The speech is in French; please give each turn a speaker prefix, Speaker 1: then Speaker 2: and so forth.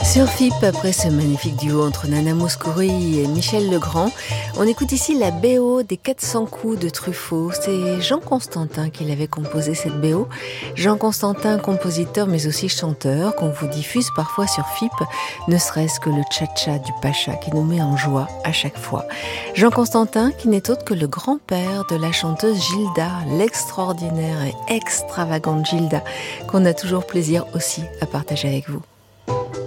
Speaker 1: Sur FIP, après ce magnifique duo entre Nana Mouskouri et Michel Legrand, on écoute ici la BO des 400 coups de Truffaut. C'est Jean Constantin qui l'avait composé, cette BO. Jean Constantin, compositeur mais aussi chanteur, qu'on vous diffuse parfois sur FIP, ne serait-ce que le tcha-tcha du Pacha qui nous met en joie à chaque fois. Jean Constantin qui n'est autre que le grand-père de la chanteuse Gilda, l'extraordinaire et extravagante Gilda, qu'on a toujours plaisir aussi à partager avec vous.